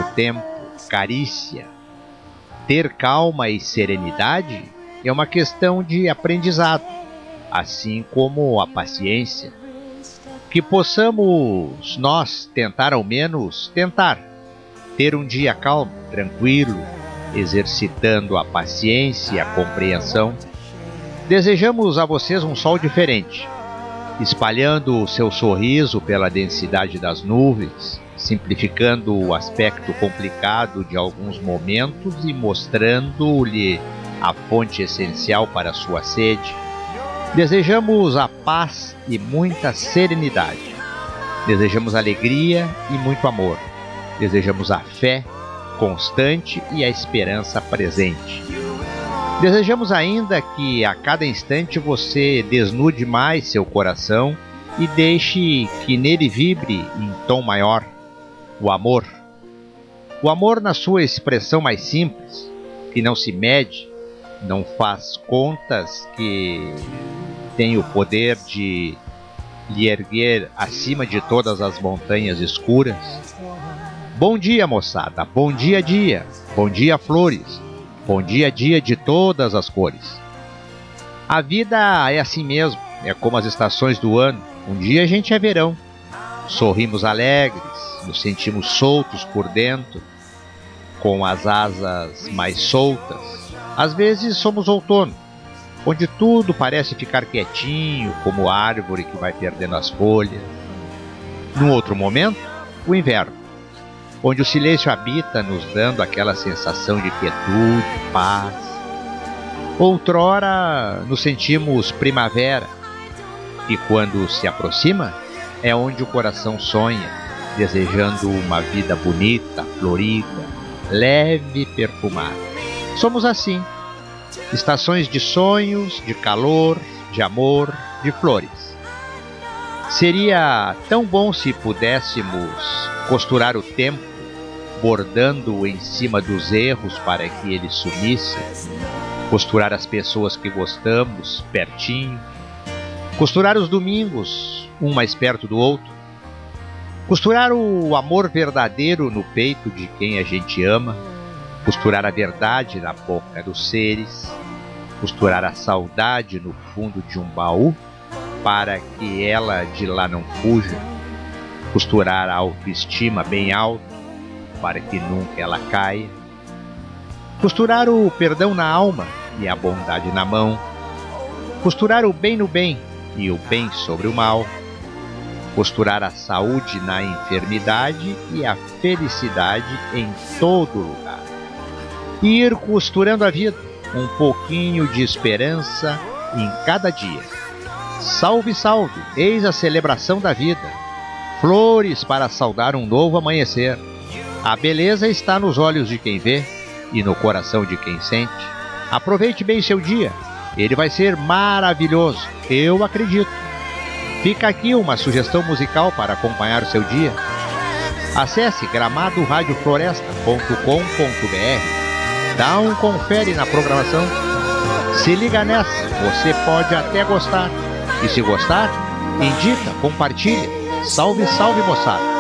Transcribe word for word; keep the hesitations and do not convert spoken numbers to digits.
mesmo tempo carícia. Ter calma e serenidade é uma questão de aprendizado, assim como a paciência. Que possamos nós tentar ao menos tentar ter um dia calmo, tranquilo, exercitando a paciência e a compreensão. Desejamos a vocês um sol diferente, espalhando o seu sorriso pela densidade das nuvens, simplificando o aspecto complicado de alguns momentos e mostrando-lhe a fonte essencial para a sua sede. Desejamos a paz e muita serenidade. Desejamos alegria e muito amor. Desejamos a fé constante e a esperança presente. Desejamos ainda que a cada instante você desnude mais seu coração e deixe que nele vibre em tom maior o amor. O amor na sua expressão mais simples, que não se mede, não faz contas, que tem o poder de lhe erguer acima de todas as montanhas escuras. Bom dia, moçada, bom dia, dia, bom dia, flores, bom dia, dia de todas as cores. A vida é assim mesmo, é como as estações do ano. Um dia a gente é verão, sorrimos alegres, nos sentimos soltos por dentro, com as asas mais soltas. Às vezes somos outono, onde tudo parece ficar quietinho, como árvore que vai perdendo as folhas. Num outro momento, o inverno, onde o silêncio habita, nos dando aquela sensação de quietude, paz. Outrora nos sentimos primavera, e quando se aproxima, é onde o coração sonha, desejando uma vida bonita, florida, leve e perfumada. Somos assim, estações de sonhos, de calor, de amor, de flores. Seria tão bom se pudéssemos costurar o tempo, bordando em cima dos erros para que eles sumissem, costurar as pessoas que gostamos pertinho, costurar os domingos, um mais perto do outro, costurar o amor verdadeiro no peito de quem a gente ama, costurar a verdade na boca dos seres, costurar a saudade no fundo de um baú, para que ela de lá não fuja, costurar a autoestima bem alta, para que nunca ela caia, costurar o perdão na alma e a bondade na mão, costurar o bem no bem e o bem sobre o mal, costurar a saúde na enfermidade e a felicidade em todo lugar. E ir costurando a vida, um pouquinho de esperança em cada dia. Salve, salve, eis a celebração da vida. Flores para saudar um novo amanhecer. A beleza está nos olhos de quem vê e no coração de quem sente. Aproveite bem seu dia, ele vai ser maravilhoso, eu acredito. Fica aqui uma sugestão musical para acompanhar o seu dia. Acesse gramado rádio floresta ponto com ponto br. Dá um confere na programação. Se liga nessa, você pode até gostar. E se gostar, indica, compartilha. Salve, salve, moçada!